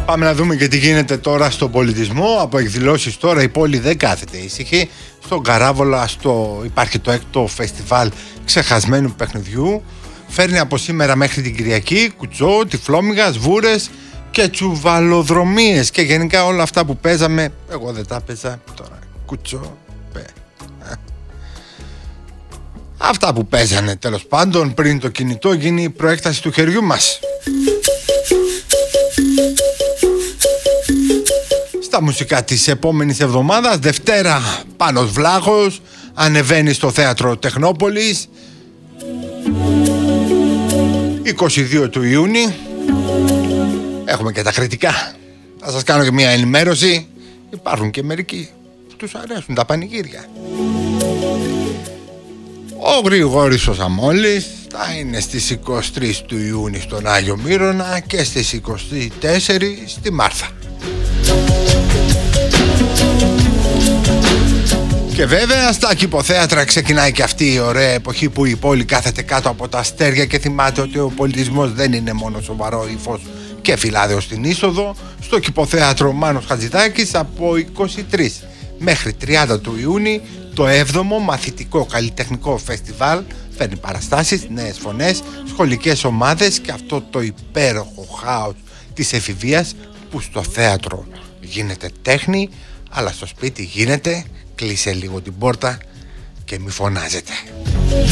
Πάμε να δούμε και τι γίνεται τώρα στον πολιτισμό. Από εκδηλώσεις τώρα η πόλη δεν κάθεται ήσυχη. Στον Καράβολα υπάρχει το 6ο φεστιβάλ ξεχασμένου παιχνιδιού. Φέρνει από σήμερα μέχρι την Κυριακή κουτσό, τυφλόμυγα, βούρες και τσουβαλοδρομίες. Και γενικά όλα αυτά που παίζαμε, εγώ δεν τα παίζα τώρα. Κουτσό, αυτά που παίζανε τέλος πάντων πριν το κινητό γίνει η προέκταση του χεριού μας. Στα μουσικά της επόμενης εβδομάδας, Δευτέρα Πάνος Βλάχος ανεβαίνει στο θέατρο Τεχνόπολης 22 του Ιούνιου. Έχουμε και τα κριτικά. Θα σας κάνω και μια ενημέρωση. Υπάρχουν και μερικοί που τους αρέσουν τα πανηγύρια. Ο Γρηγόρης ο Σαμόλης θα είναι στις 23 του Ιούνιου στον Άγιο Μύρονα και στις 24 στη Μάρθα. Και βέβαια στα κηποθέατρα ξεκινάει και αυτή η ωραία εποχή που η πόλη κάθεται κάτω από τα αστέρια και θυμάται ότι ο πολιτισμός δεν είναι μόνο σοβαρό ύφος και φυλάδεο στην είσοδο. Στο κηποθέατρο Μάνος Χατζηδάκης από 23 μέχρι 30 του Ιούνιου το 7ο μαθητικό καλλιτεχνικό φεστιβάλ φέρνει παραστάσεις, νέες φωνές, σχολικές ομάδες και αυτό το υπέροχο χάος της εφηβείας που στο θέατρο γίνεται τέχνη αλλά στο σπίτι γίνεται. Κλείσε λίγο την πόρτα και μη φωνάζετε.